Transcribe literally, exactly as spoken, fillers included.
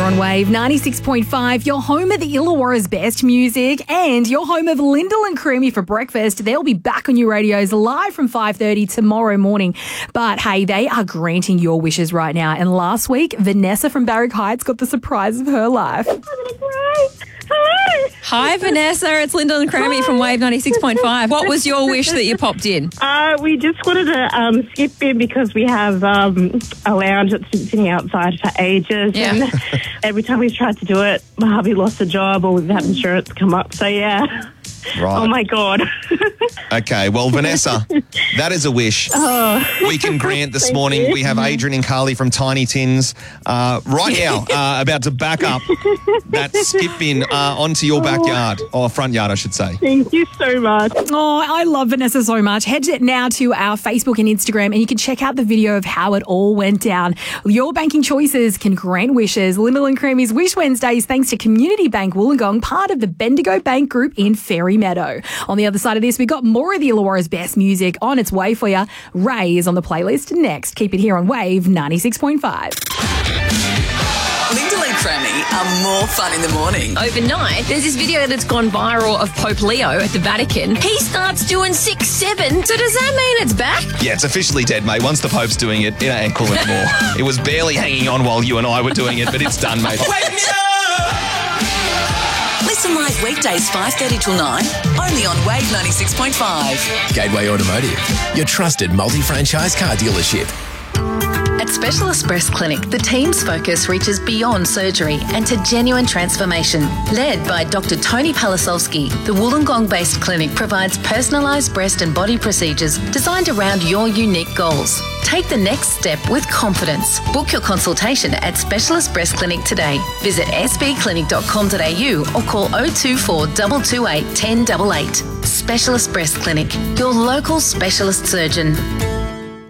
on Wave ninety-six point five, your home of the Illawarra's best music and your home of Lyndall and Creamy for breakfast. They'll be back on your radios live from five thirty tomorrow morning. But hey, they are granting your wishes right now. And last week, Vanessa from Barrack Heights got the surprise of her life. I'm going to cry. Hello. Hi, Vanessa. It's Lyndall and Creamy from Wave ninety-six point five. What was your wish that you popped in? Uh, we just wanted to um, skip in because we have um, a lounge that's been sitting outside for ages. Yeah. And every time we've tried to do it, my hubby lost a job or we've had insurance come up. So, yeah. Right. Oh, my God. Okay, well, Vanessa, that is a wish Oh. we can grant this Thank morning. you. We have Adrian and Carly from Tiny Tins uh, right now uh, about to back up that skip in uh, onto your backyard, or front yard, I should say. Thank you so much. Oh, I love Vanessa so much. Head now to our Facebook and Instagram and you can check out the video of how it all went down. Your banking choices can grant wishes. Lyndall and Creamy's Wish Wednesdays thanks to Community Bank Wollongong, part of the Bendigo Bank Group in Fairy Meadow. On the other side of this, we got more of the Illawarra's best music on its way for you. Ray is on the playlist next. Keep it here on Wave ninety-six point five. Lyndall and Creamy are more fun in the morning. Overnight, there's this video that's gone viral of Pope Leo at the Vatican. He starts doing six seven. So does that mean it's back? Yeah, it's officially dead, mate. Once the Pope's doing it, it ain't cool anymore. It was barely hanging on while you and I were doing it, but it's done, mate. Listen live weekdays five thirty till nine, only on Wave ninety-six point five. Gateway Automotive, your trusted multi-franchise car dealership. At Specialist Breast Clinic, the team's focus reaches beyond surgery and to genuine transformation. Led by Doctor Tony Palasovsky, the Wollongong-based clinic provides personalised breast and body procedures designed around your unique goals. Take the next step with confidence. Book your consultation at Specialist Breast Clinic today. Visit s b clinic dot com dot a u or call oh two four, two two eight, one oh eight eight. Specialist Breast Clinic, your local specialist surgeon.